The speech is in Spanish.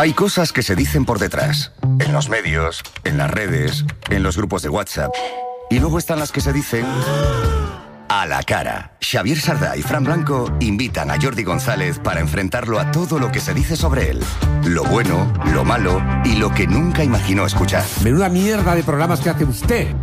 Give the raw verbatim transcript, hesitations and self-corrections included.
Hay cosas que se dicen por detrás, en los medios, en las redes, en los grupos de WhatsApp. Y luego están las que se dicen a la cara. Xavier Sardá y Fran Blanco invitan a Jordi González para enfrentarlo a todo lo que se dice sobre él. Lo bueno, lo malo y lo que nunca imaginó escuchar. Menuda mierda de programas que hace usted.